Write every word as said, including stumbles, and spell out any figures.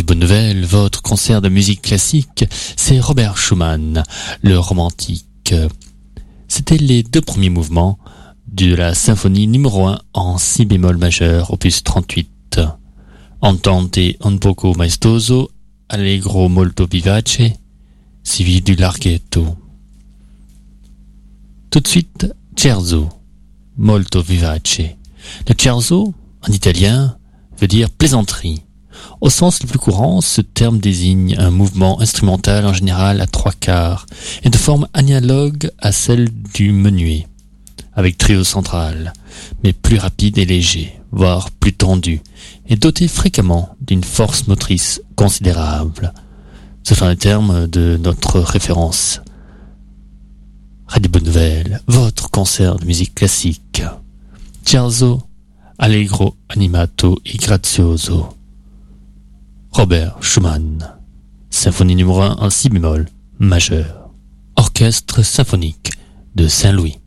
Bonne Nouvelle, votre concert de musique classique, c'est Robert Schumann, le romantique. C'était les deux premiers mouvements de la symphonie numéro un en si bémol majeur, opus trente-huit. Andante un poco maestoso, allegro molto vivace, suivi du larghetto. Tout de suite, scherzo, molto vivace. Le scherzo, en italien, veut dire plaisanterie. Au sens le plus courant, ce terme désigne un mouvement instrumental en général à trois quarts et de forme analogue à celle du menuet, avec trio central, mais plus rapide et léger, voire plus tendu, et doté fréquemment d'une force motrice considérable. Ce sont les termes de notre référence. Radio Bonne Nouvelle, votre concert de musique classique. Scherzo, allegro, animato et grazioso. Robert Schumann, symphonie numéro un en si bémol majeur. Orchestre symphonique de Saint-Louis.